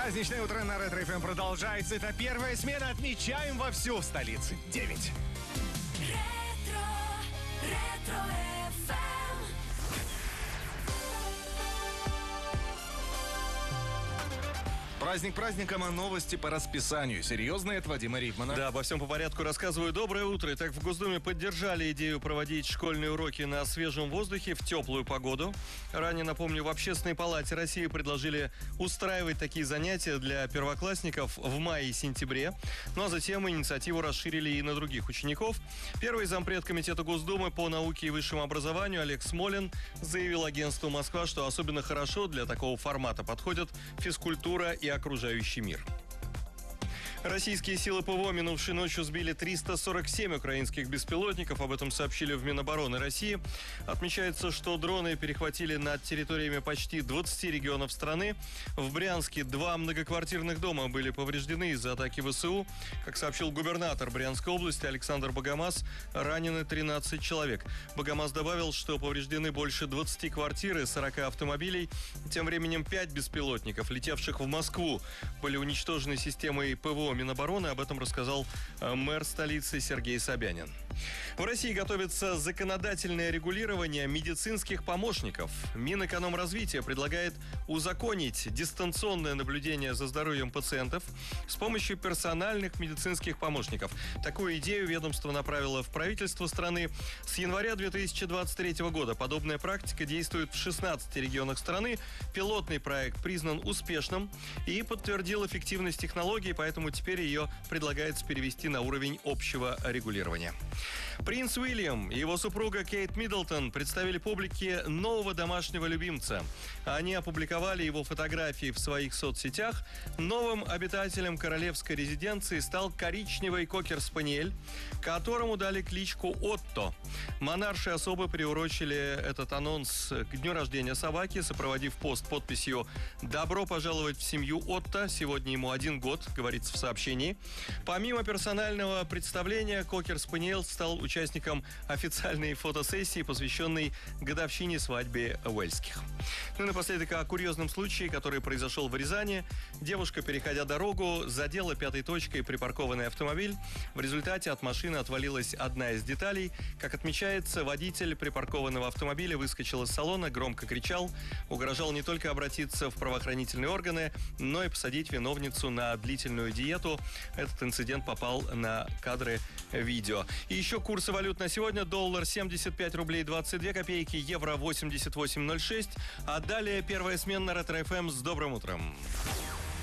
Праздничное утро на Ретро ФМ продолжается. Это первая смена. Отмечаем вовсю в столице. 9. Праздник праздником, а новости по расписанию. Серьезно, это Вадима Рифмана. Да, обо всем по порядку рассказываю. Доброе утро. Итак, в Госдуме поддержали идею проводить школьные уроки на свежем воздухе в теплую погоду. Ранее, напомню, в Общественной палате России предложили устраивать такие занятия для первоклассников в мае и сентябре. Ну а затем инициативу расширили и на других учеников. Первый зампред Комитета Госдумы по науке и высшему образованию Олег Смолин заявил агентству «Москва», что особенно хорошо для такого формата подходят физкультура и окружающий мир. Российские силы ПВО минувшей ночью сбили 347 украинских беспилотников. Об этом сообщили в Минобороны России. Отмечается, что дроны перехватили над территориями почти 20 регионов страны. В Брянске 2 многоквартирных дома были повреждены из-за атаки ВСУ. Как сообщил губернатор Брянской области Александр Богомаз, ранены 13 человек. Богомаз добавил, что повреждены больше 20 квартир и 40 автомобилей. Тем временем 5 беспилотников, летевших в Москву, были уничтожены системой ПВО Минобороны. Об этом рассказал мэр столицы Сергей Собянин. В России готовится законодательное регулирование медицинских помощников. Минэкономразвития предлагает узаконить дистанционное наблюдение за здоровьем пациентов с помощью персональных медицинских помощников. Такую идею ведомство направило в правительство страны. С января 2023 года подобная практика действует в 16 регионах страны. Пилотный проект признан успешным и подтвердил эффективность технологии, поэтому теперь ее предлагается перевести на уровень общего регулирования. Принц Уильям и его супруга Кейт Миддлтон представили публике нового домашнего любимца. Они опубликовали его фотографии в своих соцсетях. Новым обитателем королевской резиденции стал коричневый кокер-спаниель, которому дали кличку Отто. Монарши особо приурочили этот анонс к дню рождения собаки, сопроводив пост подписью «Добро пожаловать в семью Отто». Сегодня ему 1 год, говорится в сообщении. Помимо персонального представления, кокер-спаниель стал участником официальной фотосессии, посвященной годовщине свадьбы уэльских. Ну и напоследок о курьезном случае, который произошел в Рязани. Девушка, переходя дорогу, задела пятой точкой припаркованный автомобиль. В результате от машины отвалилась одна из деталей. Как отмечается, водитель припаркованного автомобиля выскочил из салона, громко кричал, угрожал не только обратиться в правоохранительные органы, но и посадить виновницу на длительную диету. Этот инцидент попал на кадры видео. И еще курсы валют на сегодня. Доллар 75 рублей 22 копейки, евро 88.06. А далее первая смена на Ретро ФМ. С добрым утром.